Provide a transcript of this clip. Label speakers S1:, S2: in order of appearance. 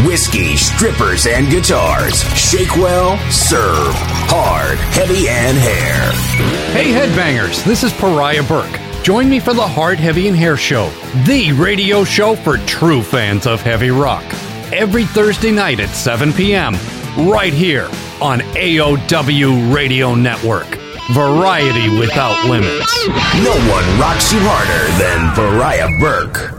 S1: whiskey, strippers, and guitars. Shake well, serve hard, heavy, and hair.
S2: Hey, headbangers, this is Pariah Burke. Join me for the Hard, Heavy, and Hair Show, the radio show for true fans of heavy rock. Every Thursday night at 7 p.m., right here on AOW Radio Network. Variety without limits.
S1: No one rocks you harder than Pariah Burke.